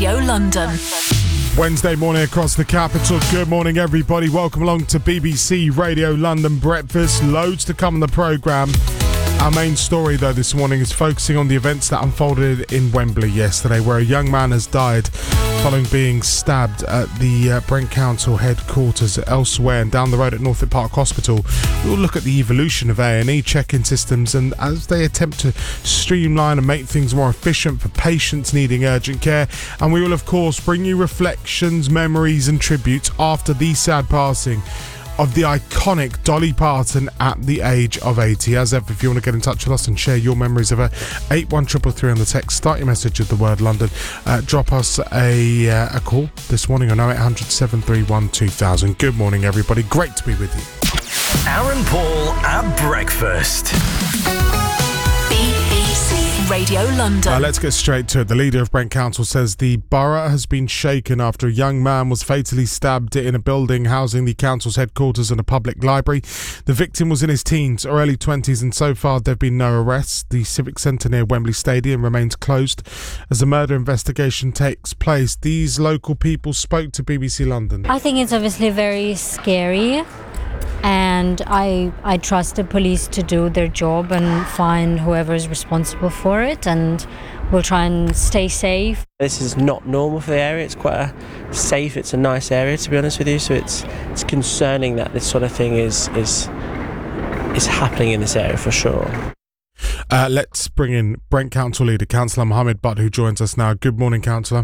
Radio London. Wednesday morning across the capital. Good morning, everybody. Welcome along to BBC Radio London Breakfast. Loads to come on the programme. Our main story, though, this morning is focusing on the events that unfolded in Wembley yesterday, where a young man has died following being stabbed at the Brent Council headquarters elsewhere, and down the road at Norfolk Park Hospital. We'll look at the evolution of A&E check-in systems and as they attempt to streamline and make things more efficient for patients needing urgent care. And we will, of course, bring you reflections, memories and tributes after the sad passing of the iconic Dolly Parton at the age of 80. As ever, if you want to get in touch with us and share your memories of her, 81333 on the text. Start your message with the word London. Drop us a call this morning on 0800 731 2000. Good morning, everybody. Great to be with you. Aaron Paul at breakfast. Radio London. Let's get straight to it. The leader of Brent Council says the borough has been shaken after a young man was fatally stabbed in a building housing the council's headquarters and a public library. The victim was in his teens or early 20s, and so far there have been no arrests. The Civic Centre near Wembley Stadium remains closed as a murder investigation takes place. These local people spoke to BBC London. I think it's obviously very scary, and I trust the police to do their job and find whoever is responsible for it, and we'll try and stay safe. This is not normal for the area. It's quite it's a nice area, to be honest with you, so it's concerning that this sort of thing is happening in this area for sure. Let's bring in Brent Council leader, Councillor Mohammed Butt, who joins us now. Good morning, Councillor.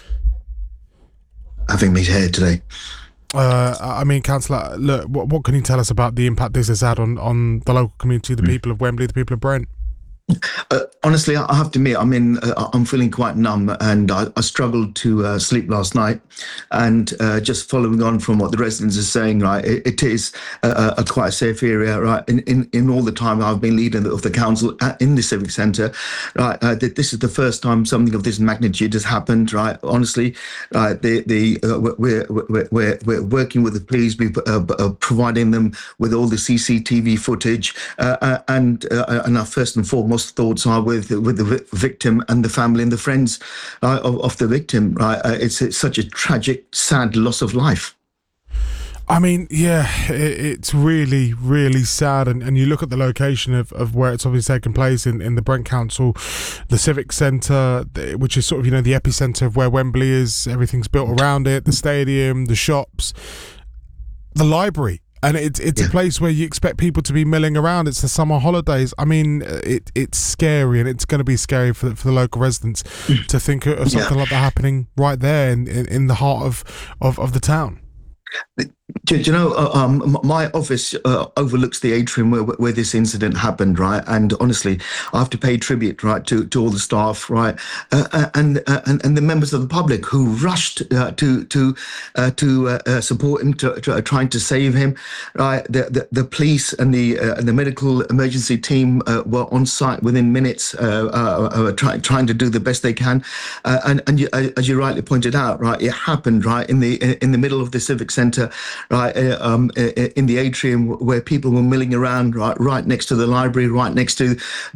Having me here today. Councillor, look, what can you tell us about the impact this has had on the local community, the people of Wembley, the people of Brent? Honestly, I have to admit, I'm feeling quite numb, and I struggled to sleep last night. And just following on from what the residents are saying, right, it is a quite a safe area, right? In all the time I've been leader of the council in the Civic Centre, right, this is the first time something of this magnitude has happened, right? Honestly, we're working with the police, we're providing them with all the CCTV footage, and our first and foremost thoughts are with the victim and the family and the friends of the victim, right? It's such a tragic, sad loss of life. I mean, yeah, it's really, really sad. And you look at the location of where it's obviously taken place in the Brent Council, the Civic Centre, which is sort of, the epicentre of where Wembley is. Everything's built around it, the stadium, the shops, the library. And it's a place where you expect people to be milling around. It's the summer holidays. I mean, it's scary, and it's going to be scary for the local residents to think of something like that happening right there in the heart of the town. Do you know, my office overlooks the atrium where this incident happened, right? And honestly, I have to pay tribute, right, to all the staff, right, and the members of the public who rushed to support him, trying to save him, right? The police and the medical emergency team were on site within minutes, trying to do the best they can, and as you rightly pointed out, right, it happened right in the middle of the Civic Centre. Right, in the atrium where people were milling around, right next to the library, right next to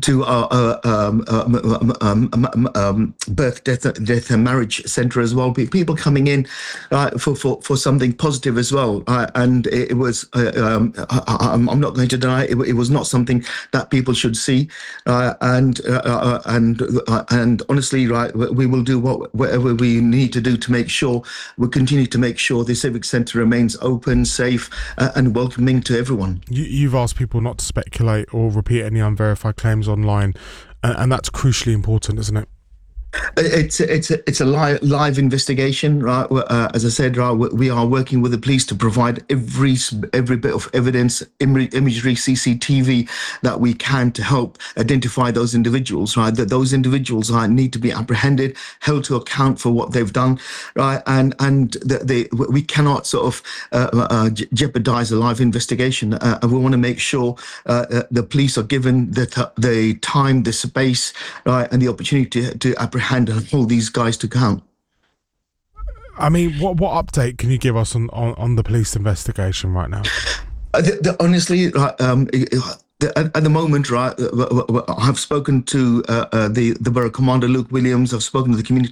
birth, death and marriage centre as well. People coming in for something positive as well, and it was. I'm not going to deny it was not something that people should see, and honestly, right, we will do whatever we need to do to make sure we continue to make sure the Civic Centre remains open, safe, and welcoming to everyone. You've asked people not to speculate or repeat any unverified claims online, and that's crucially important, isn't it? It's a live investigation, right? As I said, right, we are working with the police to provide every bit of evidence, imagery, CCTV that we can to help identify those individuals, right? That those individuals need to be apprehended, held to account for what they've done, right? And we cannot sort of jeopardize a live investigation. And we want to make sure the police are given the time, the space, right, and the opportunity to apprehend and hold these guys to account. I mean, what update can you give us on the police investigation right now? Honestly, at the moment, right, I've spoken to the Borough Commander Luke Williams. I've spoken to the